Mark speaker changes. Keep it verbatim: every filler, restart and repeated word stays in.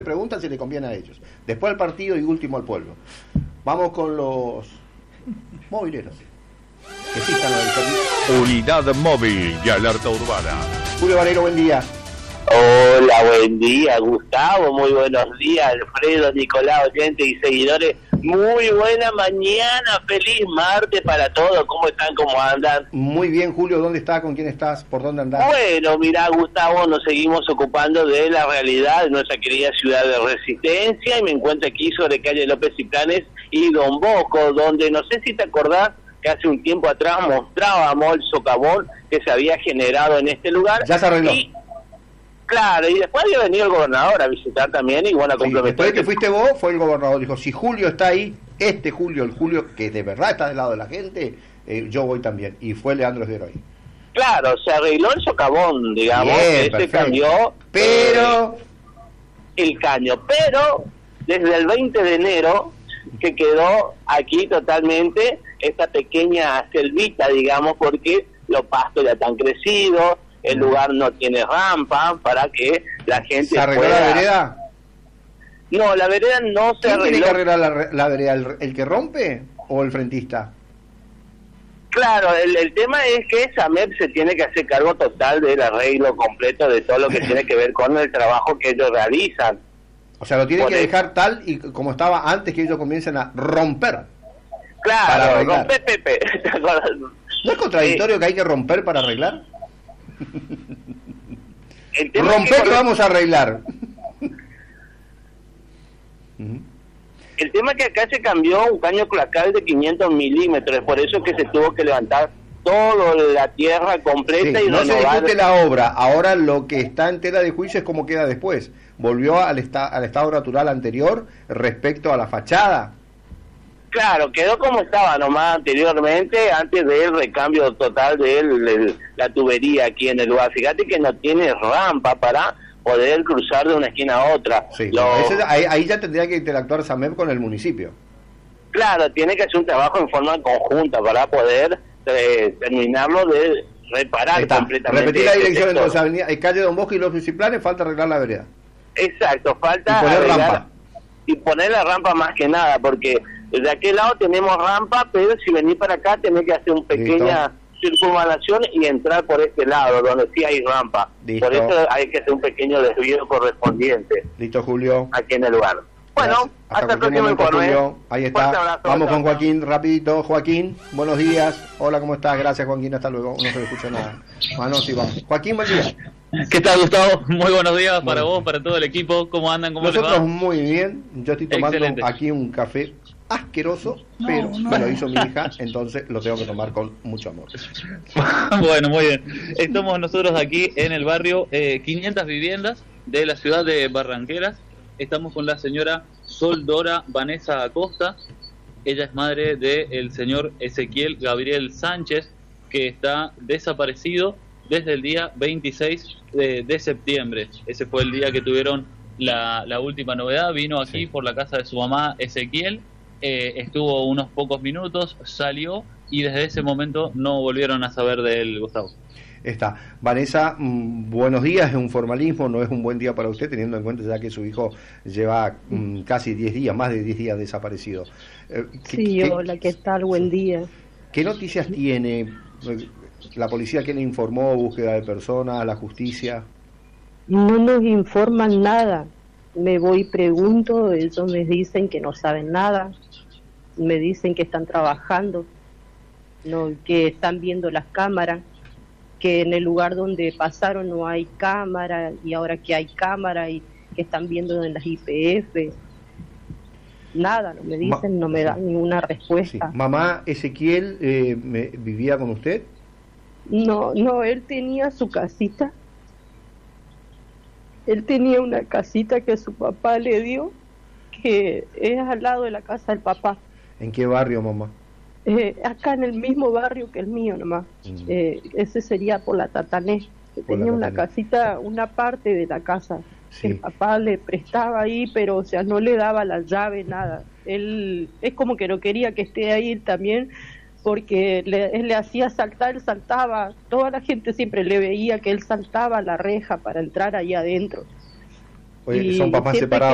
Speaker 1: preguntan si le conviene a ellos. Después al partido y último al pueblo. Vamos con los mobileros. Que sí están en
Speaker 2: Unidad móvil y alerta urbana.
Speaker 1: Julio Valero, buen día.
Speaker 3: Hola, buen día, Gustavo, muy buenos días, Alfredo, Nicolás, oyentes y seguidores, muy buena mañana, feliz martes para todos, ¿cómo están, cómo andan?
Speaker 1: Muy bien, Julio, ¿dónde estás, con quién estás, por dónde andás?
Speaker 3: Bueno, mirá, Gustavo, nos seguimos ocupando de la realidad de nuestra querida ciudad de Resistencia, y me encuentro aquí sobre calle López y Planes y Don Bosco, donde no sé si te acordás que hace un tiempo atrás mostrábamos el socavón que se había generado en este lugar.
Speaker 1: Ya se arregló.
Speaker 3: Y, Claro, y después había venido el gobernador a visitar también y bueno, a complementar.
Speaker 1: Sí, después de que fuiste vos, fue el gobernador, dijo, si Julio está ahí, este Julio, el Julio que de verdad está del lado de la gente, eh, yo voy también. Y fue Leandro Esguero ahí.
Speaker 3: Claro, se arregló el socavón, digamos,
Speaker 1: Bien,
Speaker 3: que se cambió
Speaker 1: pero
Speaker 3: eh, el caño, pero desde el veinte de enero que quedó aquí totalmente esta pequeña selvita, digamos, porque los pastos ya están crecidos, el lugar no tiene rampa para que la gente
Speaker 1: ¿Se arregló
Speaker 3: pueda...
Speaker 1: la vereda?
Speaker 3: No, la vereda no se
Speaker 1: ¿Quién
Speaker 3: arregló.
Speaker 1: tiene que arreglar la, la vereda? ¿El, ¿El que rompe o el frentista?
Speaker 3: Claro, el, el tema es que SAMEP se tiene que hacer cargo total del arreglo completo de todo lo que tiene que ver con el trabajo que ellos realizan.
Speaker 1: O sea, lo tiene
Speaker 3: Por
Speaker 1: que
Speaker 3: el...
Speaker 1: dejar tal y como estaba antes que ellos comiencen a romper.
Speaker 3: Claro, romper, Pepe.
Speaker 1: ¿No es contradictorio eh, que hay que romper para arreglar?
Speaker 3: El tema
Speaker 1: romper
Speaker 3: es que,
Speaker 1: que vamos a arreglar.
Speaker 3: El tema es que acá se cambió un caño cloacal de quinientos milímetros, por eso que se tuvo que levantar toda la tierra completa.
Speaker 1: Sí,
Speaker 3: y
Speaker 1: no
Speaker 3: renovar.
Speaker 1: se discute la obra, ahora lo que está en tela de juicio es cómo queda después. Volvió al, esta, al estado natural anterior respecto a la fachada.
Speaker 3: Claro, quedó como estaba nomás anteriormente, antes del recambio total de el, el, la tubería aquí en el lugar. Fíjate que no tiene rampa para poder cruzar de una esquina a otra.
Speaker 1: Sí,
Speaker 3: Lo...
Speaker 1: ese, ahí, ahí ya tendría que interactuar SAMEP con el municipio.
Speaker 3: Claro, tiene que hacer un trabajo en forma conjunta para poder eh, terminarlo de reparar
Speaker 1: Está.
Speaker 3: completamente.
Speaker 1: Repetir la dirección
Speaker 3: sector.
Speaker 1: entonces, avenida, calle Don Bosco y López y Planes, falta arreglar la vereda.
Speaker 3: Exacto, falta
Speaker 1: y poner
Speaker 3: arreglar,
Speaker 1: rampa.
Speaker 3: Y poner la rampa más que nada, porque de aquel lado tenemos rampa, pero si venís para acá tenés que hacer una pequeña Listo. circunvalación y entrar por este lado, donde sí hay rampa. Listo. Por eso hay que hacer un pequeño desvío correspondiente.
Speaker 1: Listo, Julio.
Speaker 3: Aquí en el lugar. Bueno,
Speaker 1: Gracias. Hasta,
Speaker 3: hasta el próximo informe.
Speaker 1: Julio. Ahí está.
Speaker 3: Abrazo,
Speaker 1: Vamos con
Speaker 3: abrazo.
Speaker 1: Joaquín, rapidito. Joaquín, buenos días. Hola, ¿cómo estás? Gracias, Joaquín. Hasta luego. No se le escucha nada. Ah, no, sí, vamos. Joaquín, buen día.
Speaker 4: ¿Qué tal, Gustavo? Muy buenos días para vos, para todo el equipo. ¿Cómo andan? ¿Cómo
Speaker 1: Nosotros
Speaker 4: les va?
Speaker 1: muy bien. Yo estoy tomando
Speaker 4: Excelente.
Speaker 1: aquí un café asqueroso,
Speaker 4: no,
Speaker 1: pero
Speaker 4: no.
Speaker 1: me lo hizo mi hija, entonces lo tengo que tomar con mucho amor.
Speaker 4: Bueno, muy bien. Estamos nosotros aquí en el barrio eh, quinientas viviendas de la ciudad de Barranqueras. Estamos con la señora Soldora Vanessa Acosta. Ella es madre del señor Ezequiel Gabriel Sánchez, que está desaparecido desde el día veintiséis de, de septiembre. Ese fue el día que tuvieron la, la última novedad. Vino aquí sí. por la casa de su mamá Ezequiel, eh, estuvo unos pocos minutos, salió y desde ese momento no volvieron a saber de él, Gustavo.
Speaker 1: Está. Vanessa, mmm, buenos días. Es un formalismo, no es un buen día para usted, teniendo en cuenta ya que su hijo lleva mmm, casi diez días, más de diez días desaparecido.
Speaker 5: Eh, sí, ¿qué, hola, ¿qué tal? Buen día.
Speaker 1: ¿Qué noticias tiene? ¿La policía que le informó? ¿Búsqueda de personas? ¿La justicia?
Speaker 5: No nos informan nada. Me voy y pregunto, ellos me dicen que no saben nada. Me dicen que están trabajando, no, que están viendo las cámaras, que en el lugar donde pasaron no hay cámara y ahora que hay cámara y que están viendo en las I P F. Nada, no me dicen, Ma no me dan ninguna respuesta.
Speaker 1: Sí. ¿Mamá Ezequiel eh, me, vivía con usted?
Speaker 5: No, no, él tenía su casita. Él tenía una casita que su papá le dio, que es al lado de la casa del papá.
Speaker 1: ¿En qué barrio, mamá?
Speaker 5: Eh, acá en el mismo barrio que el mío nomás. Mm. Eh, ese sería por la Tatanés. Que
Speaker 1: por
Speaker 5: tenía
Speaker 1: la
Speaker 5: una casita, una parte de la casa.
Speaker 1: Sí.
Speaker 5: Que el papá le prestaba ahí, pero o sea, no le daba la llave, nada. Él es como que no quería que esté ahí también, porque le, él le hacía saltar, él saltaba, toda la gente siempre le veía que él saltaba la reja para entrar ahí adentro.
Speaker 1: Oye, son papás separados.